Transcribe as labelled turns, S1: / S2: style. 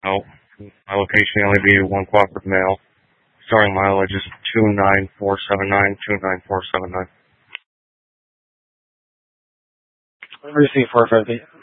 S1: Oh, my location LAB 1 cooperative mail. Starting mileage is 29479, 29479.
S2: Receive 450.